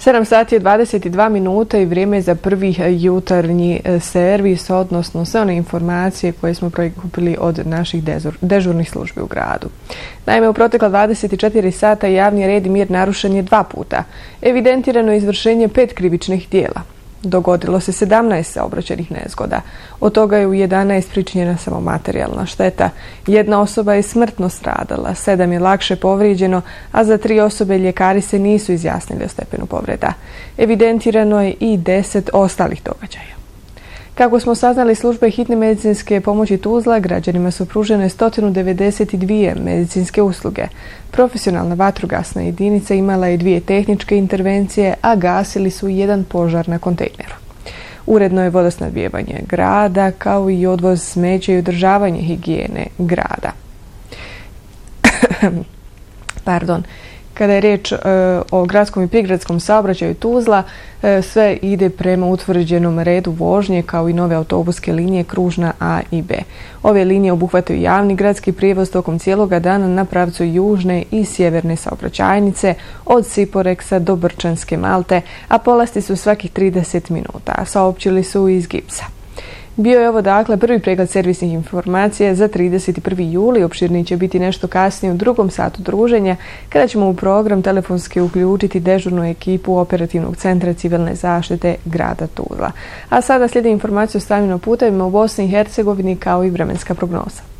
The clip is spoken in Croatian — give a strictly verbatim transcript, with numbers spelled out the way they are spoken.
sedam sati je dvadeset dva minuta i vrijeme je za prvi jutarnji servis, odnosno sve one informacije koje smo prikupili od naših dežurnih službi u gradu. Naime, u protekla dvadeset četiri sata javni red i mir narušen je dva puta. Evidentirano je izvršenje pet krivičnih dijela. Dogodilo se sedamnaest saobraćajnih nezgoda. Od toga je u jedanaest pričinjena samo materijalna šteta. Jedna osoba je smrtno stradala, sedam je lakše povrijeđeno, a za tri osobe ljekari se nisu izjasnili o stepenu povreda. Evidentirano je i deset ostalih događaja. Kako smo saznali, službe hitne medicinske pomoći Tuzla građanima su pružene sto devedeset dvije medicinske usluge. Profesionalna vatrogasna jedinica imala je dvije tehničke intervencije, a gasili su jedan požar na kontejneru. Uredno je vodosnabdijevanje grada, kao i odvoz smeća i održavanje higijene grada. Pardon. Kada je riječ e, o gradskom i prigradskom saobraćaju Tuzla, e, sve ide prema utvrđenom redu vožnje kao i nove autobuske linije Kružna A i B. Ove linije obuhvataju javni gradski prijevoz tokom cijeloga dana na pravcu južne i sjeverne saobraćajnice od Siporeksa do Brčanske Malte, a polasti su svakih trideset minuta, saopćili su iz Gipsa. Bio je ovo dakle prvi pregled servisnih informacija za trideset prvi juli. Opširniji će biti nešto kasnije u drugom satu druženja, kada ćemo u program telefonski uključiti dežurnu ekipu operativnog centra civilne zaštite grada Tuzla. A sada slijedi informacija o stanju na putevima u Bosni i Hercegovini kao i vremenska prognoza.